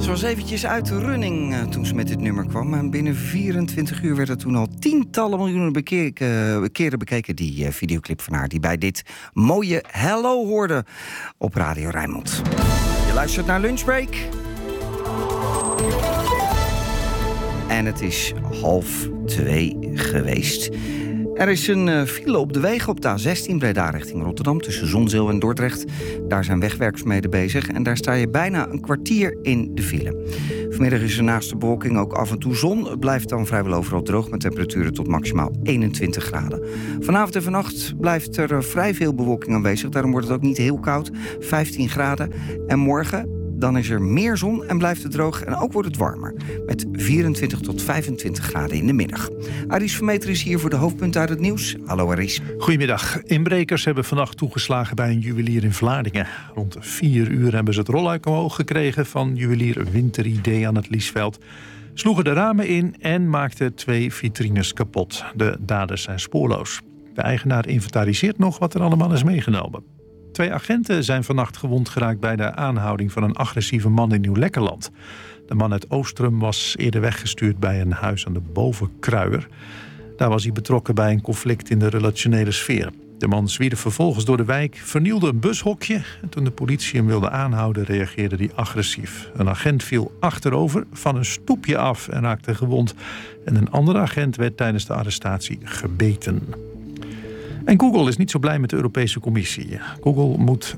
Ze was eventjes uit de running toen ze met dit nummer kwam. En binnen 24 uur werd er toen al tientallen miljoenen keren bekeken... die videoclip van haar, die bij dit mooie Hello hoorde op Radio Rijnmond. Je luistert naar Lunchbreak. En het is 1:30 geweest. Er is een file op de wegen op de A16 Breda richting Rotterdam... tussen Zonzeel en Dordrecht. Daar zijn wegwerkzaamheden bezig en daar sta je bijna een kwartier in de file. Vanmiddag is er naast de bewolking ook af en toe zon. Het blijft dan vrijwel overal droog met temperaturen tot maximaal 21 graden. Vanavond en vannacht blijft er vrij veel bewolking aanwezig. Daarom wordt het ook niet heel koud, 15 graden. En morgen... dan is er meer zon en blijft het droog en ook wordt het warmer. Met 24 tot 25 graden in de middag. Aris Vermeter is hier voor de hoofdpunten uit het nieuws. Hallo Aris. Goedemiddag. Inbrekers hebben vannacht toegeslagen bij een juwelier in Vlaardingen. Rond 4 uur hebben ze het rolluik omhoog gekregen van juwelier Winteridee aan het Liesveld. Sloegen de ramen in en maakten 2 vitrines kapot. De daders zijn spoorloos. De eigenaar inventariseert nog wat er allemaal is meegenomen. 2 agenten zijn vannacht gewond geraakt bij de aanhouding van een agressieve man in Nieuw-Lekkerland. De man uit Oostrum was eerder weggestuurd bij een huis aan de Bovenkruier. Daar was hij betrokken bij een conflict in de relationele sfeer. De man zwierf vervolgens door de wijk, vernielde een bushokje. En toen de politie hem wilde aanhouden, reageerde hij agressief. Een agent viel achterover van een stoepje af en raakte gewond. En een andere agent werd tijdens de arrestatie gebeten. En Google is niet zo blij met de Europese Commissie. Google moet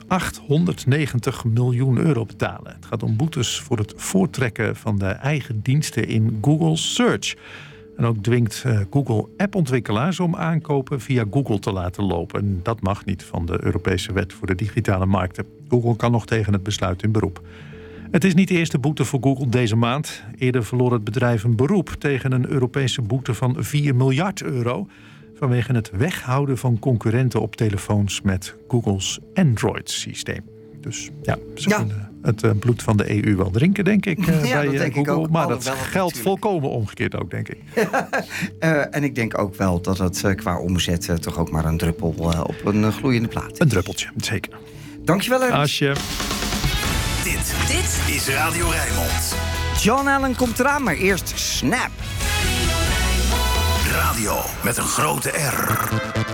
890 miljoen euro betalen. Het gaat om boetes voor het voortrekken van de eigen diensten in Google Search. En ook dwingt Google appontwikkelaars om aankopen via Google te laten lopen. En dat mag niet van de Europese Wet voor de digitale markten. Google kan nog tegen het besluit in beroep. Het is niet de eerste boete voor Google deze maand. Eerder verloor het bedrijf een beroep tegen een Europese boete van 4 miljard euro... vanwege het weghouden van concurrenten op telefoons met Google's Android-systeem. Dus ja, ze kunnen het bloed van de EU wel drinken, denk ik, bij Google. Maar dat geldt volkomen omgekeerd ook, denk ik. En ik denk ook wel dat het qua omzet toch ook maar een druppel op een gloeiende plaat is. Een druppeltje, zeker. Dankjewel, Ernst. Asje. Dit is Radio Rijnmond. John Allen komt eraan, maar eerst Snap. Radio met een grote R.